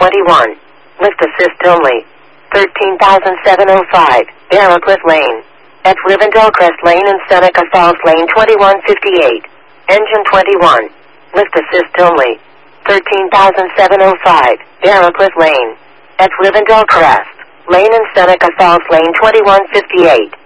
21. Lift assist only. 13,705. Aerocliff Lane. At Rivendell Crest Lane and Seneca Falls Lane 2158. Engine 21. Lift assist only. 13,705. Aerocliff Lane. At Rivendell Crest Lane and Seneca Falls Lane 2158.